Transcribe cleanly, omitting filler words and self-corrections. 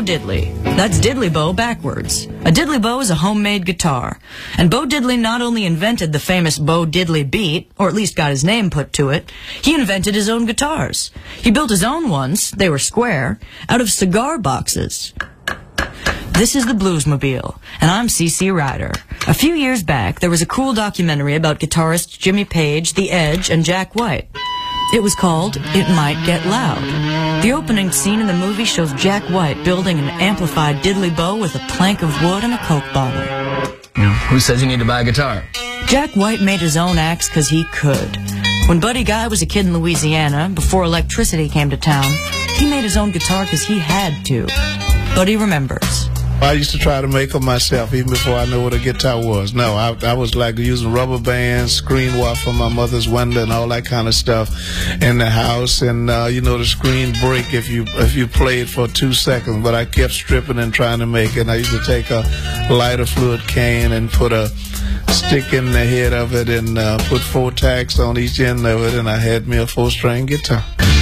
Diddley. That's Diddley Bow backwards. A Diddley Bow is a homemade guitar. And Bo Diddley not only invented the famous Bo Diddley beat, or at least got his name put to it, he invented his own guitars. He built his own ones, they were square, out of cigar boxes. This is the Bluesmobile, and I'm C.C. Ryder. A few years back, there was a cool documentary about guitarists Jimmy Page, The Edge, and Jack White. It was called It Might Get Loud. The opening scene in the movie shows Jack White building an amplified diddly bow with a plank of wood and a Coke bottle. Who says you need to buy a guitar? Jack White made his own axe because he could. When Buddy Guy was a kid in Louisiana, before electricity came to town, he made his own guitar because he had to. Buddy remembers. I used to try to make them myself even before I knew what a guitar was. No, I was like using rubber bands, screen wire from my mother's window and all that kind of stuff in the house. And, you know, the screen break if you played for 2 seconds. But I kept stripping and trying to make it. And I used to take a lighter fluid can and put a stick in the head of it and put 4 tacks on each end of it. And I had me a 4-string guitar.